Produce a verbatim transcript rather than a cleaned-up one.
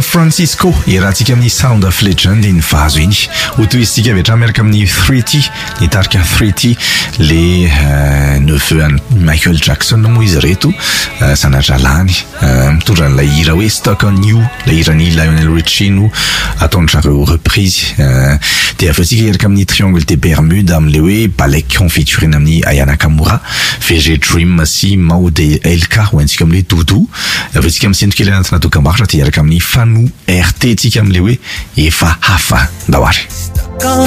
Francisco irahantsika amin'ny Sound of Legend ny vazo iny ho toy isika avy hatrany miaraka amin'ny three T ny tarika three T le uh, neveu Michael Jackson moa izy reto uh, sanadralany uh, mitondra n'ilay hira hoe Stuck on You, ilay hirany Lionel Richie no ataon'zareo reprise uh, dia avy atsika miaraka amin'ny Triangle des Bermudes amin'le hoe Balek featuring amin'ny Aya Nakamura, V G Dream sy Maude L K ho antsika amin'le Doudou. Avy atsika misentro kely anatina dokam-barotra dia miaraka amin'ny Fanou R T tsika amin'le hoe efa hafa ndao ary.